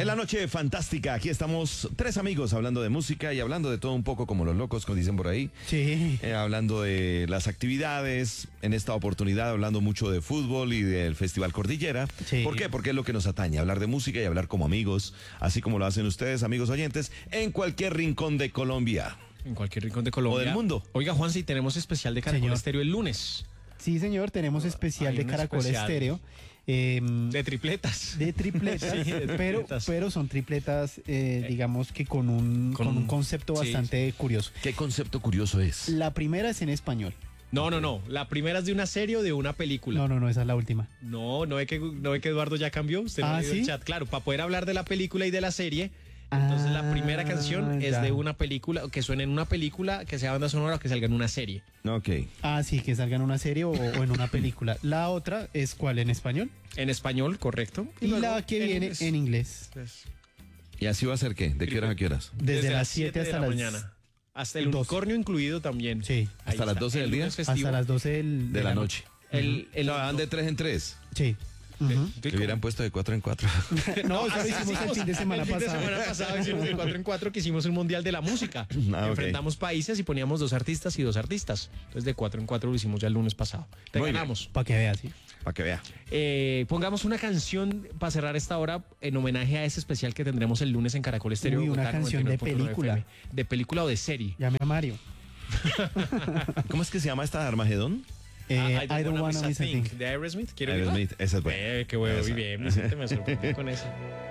En la noche fantástica, aquí estamos tres amigos hablando de música y hablando de todo un poco como los locos, como dicen por ahí. Sí. Hablando de las actividades, en esta oportunidad hablando mucho de fútbol y del Festival Cordillera. Sí. ¿Por qué? Porque es lo que nos atañe, hablar de música y hablar como amigos, así como lo hacen ustedes, amigos oyentes, en cualquier rincón de Colombia. En cualquier rincón de Colombia. O del mundo. Oiga, Juan, si tenemos especial de Caracol Señor. Estéreo el lunes. Sí, señor, tenemos especial Hay de un Caracol especial. Estéreo. De tripletas. De tripletas, Sí, de tripletas. pero son tripletas, digamos que con un concepto sí. bastante curioso. ¿Qué concepto curioso es? La primera es en español. No. La primera es de una serie o de una película. No, esa es la última. No ve que Eduardo ya cambió. Usted no Ah, ha leído el ¿sí? chat. Claro, para poder hablar de la película y de la serie. Entonces la primera canción es ya. de una película, que suene en una película, que sea banda sonora o que salga en una serie. Ok. Ah, sí, que salga en una serie o en una película. La otra es ¿cuál? ¿En español? En español, correcto. Y luego la que viene inglés. en inglés. ¿Y así va a ser qué? ¿De qué horas a qué horas? Desde las 7 de hasta la las mañana. Hasta el 12. unicornio incluido también. Sí. Ahí ¿Hasta las está. 12 del El día? lunes festivo. Hasta las 12 De la noche. El No, van de 3 en 3. Sí. Ujú. Que hubieran puesto de 4 en 4. No, eso lo hicimos el fin de semana el fin de pasado. semana pasado hicimos de 4 en 4 que hicimos un mundial de la música. Ah, ok. Enfrentamos países y poníamos 2 artistas y 2 artistas. Entonces de 4 en 4 lo hicimos ya el lunes pasado. Te Muy bien. ganamos. Para que veas, sí. Para que vea. Pongamos una canción para cerrar esta hora en homenaje a ese especial que tendremos el lunes en Caracol Estéreo. Uy, una Bogotá, canción de 99.9 película. FM. De película o de serie. Llame a Mario. ¿Cómo es que se llama esta de Armagedón? I don't wanna miss a thing. De Aerosmith. ¿Quiere Aerosmith, esa es buena. Qué bueno, muy Esa. bien. Me sorprendí con eso.